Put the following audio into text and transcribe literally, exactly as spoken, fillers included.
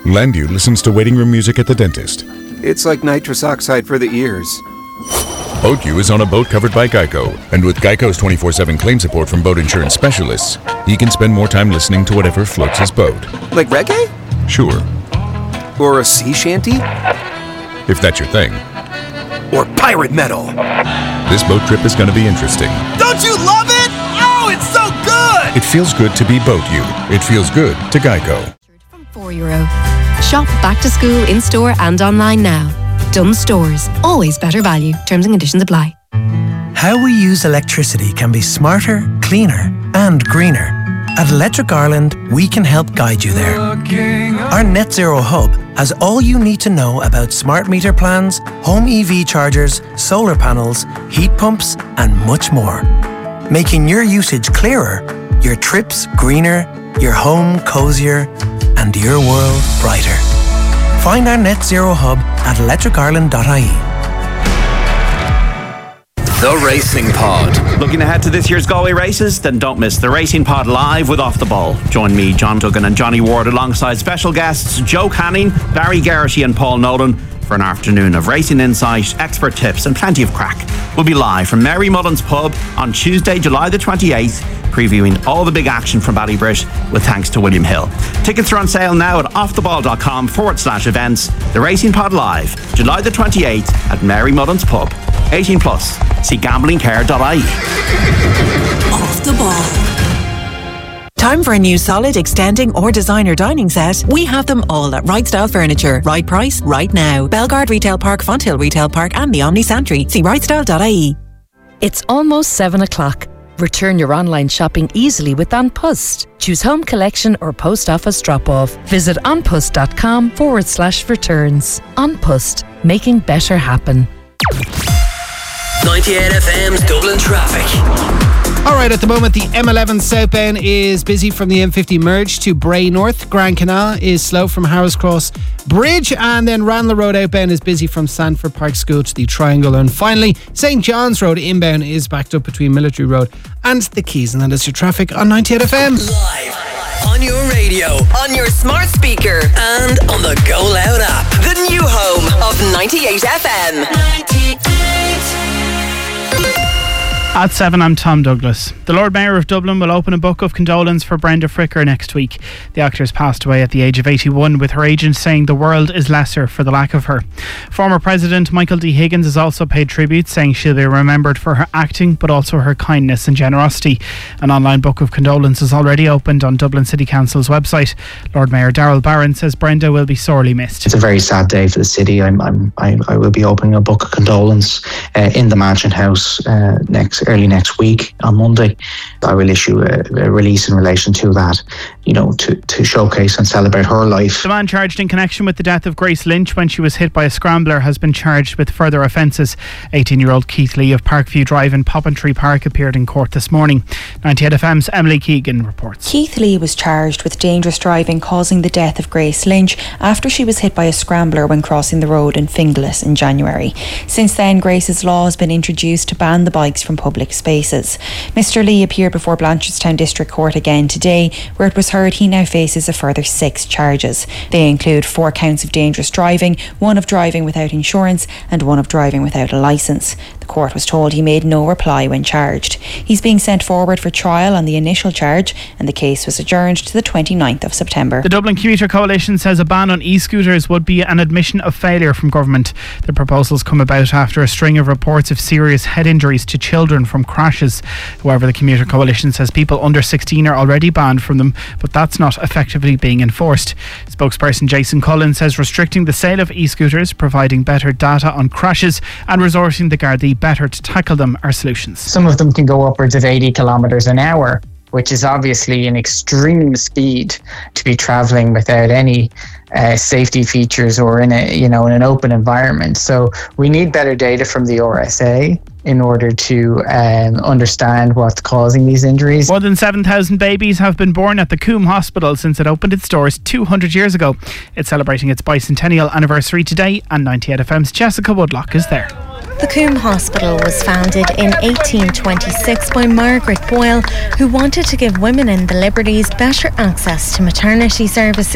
Landu listens to waiting room music at the dentist. It's like nitrous oxide for the ears. BoatU is on a boat covered by Geico, and with Geico's twenty-four seven claim support from boat insurance specialists, he can spend more time listening to whatever floats his boat. Like reggae? Sure. Or a sea shanty? If that's your thing. Or pirate metal. This boat trip is going to be interesting. Don't you love it? Oh, it's so good! It feels good to be BoatU. It feels good to Geico. From four euro. Shop back to school in store and online now. Dunnes Stores. Always better value. Terms and conditions apply. How we use electricity can be smarter, cleaner and greener. At Electric Ireland, we can help guide you there. Our Net Zero Hub has all you need to know about smart meter plans, home E V chargers, solar panels, heat pumps and much more. Making your usage clearer, your trips greener, your home cozier and your world brighter. Find our Net Zero Hub at electric ireland dot I E. The Racing Pod. Looking ahead to this year's Galway races? Then don't miss The Racing Pod live with Off the Ball. Join me, John Duggan and Johnny Ward alongside special guests Joe Canning, Barry Geraghty and Paul Nolan for an afternoon of racing insight, expert tips and plenty of crack. We'll be live from Mary Mullen's Pub on Tuesday, July the twenty-eighth, previewing all the big action from Ballybrit with thanks to William Hill. Tickets are on sale now at offtheball.com forward slash events. The Racing Pod live, July the twenty-eighth at Mary Mullen's Pub. eighteen plus. See gambling care dot I E. Off the Ball. Time for a new solid, extending or designer dining set? We have them all at Right Style Furniture. Right price, right now. Belgard Retail Park, Fonthill Retail Park and the Omni Santry. See right style dot I E. It's almost seven o'clock. Return your online shopping easily with An Post. Choose home collection or post office drop-off. Visit onpost.com forward slash returns. An Post, making better happen. ninety-eight F M's Dublin traffic. Alright, at the moment the M eleven southbound is busy from the M fifty merge to Bray North. Grand Canal is slow from Harrows Cross Bridge, and then Ranelagh Road outbound is busy from Sanford Park School to the Triangle. And finally, St John's Road inbound is backed up between Military Road and the Keys. And that is your traffic on ninety-eight F M. Live on your radio, on your smart speaker and on the Go Loud app. The new home of ninety-eight F M. ninety-eight. At seven, I'm Tom Douglas. The Lord Mayor of Dublin will open a book of condolence for Brenda Fricker next week. The actress passed away at the age of eighty-one, with her agent saying the world is lesser for the lack of her. Former President Michael D. Higgins has also paid tribute, saying she'll be remembered for her acting but also her kindness and generosity. An online book of condolence is already opened on Dublin City Council's website. Lord Mayor Darrell Barron says Brenda will be sorely missed. It's a very sad day for the city. I'm, I'm, I, I will be opening a book of condolence uh, in the Mansion House uh, next early next week on Monday. I will issue a, a release in relation to that, you know, to, to showcase and celebrate her life. The man charged in connection with the death of Grace Lynch when she was hit by a scrambler has been charged with further offences. eighteen-year-old Keith Lee of Parkview Drive in Poppentry Park appeared in court this morning. ninety-eight F M's Emily Keegan reports. Keith Lee was charged with dangerous driving causing the death of Grace Lynch after she was hit by a scrambler when crossing the road in Finglas in January. Since then, Grace's law has been introduced to ban the bikes from public spaces. Mister Lee appeared before Blanchardstown District Court again today, where it was heard he now faces a further six charges. They include four counts of dangerous driving, one of driving without insurance and one of driving without a licence. The court was told he made no reply when charged. He's being sent forward for trial on the initial charge, and the case was adjourned to the twenty-ninth of September. The Dublin Commuter Coalition says a ban on e-scooters would be an admission of failure from government. The proposals come about after a string of reports of serious head injuries to children from crashes. However, the Commuter Coalition says people under sixteen are already banned from them, but that's not effectively being enforced. Spokesperson Jason Cullen says restricting the sale of e-scooters, providing better data on crashes and resourcing the Gardaí better to tackle them are solutions. Some of them can go upwards of eighty kilometres an hour, which is obviously an extreme speed to be travelling without any uh, safety features or in a you know in an open environment. So we need better data from the R S A in order to um, understand what's causing these injuries. More than seven thousand babies have been born at the Coombe Hospital since it opened its doors two hundred years ago. It's celebrating its bicentennial anniversary today, and ninety-eight F M's Jessica Woodlock is there. The Coombe Hospital was founded in eighteen twenty-six by Margaret Boyle, who wanted to give women in the Liberties better access to maternity services.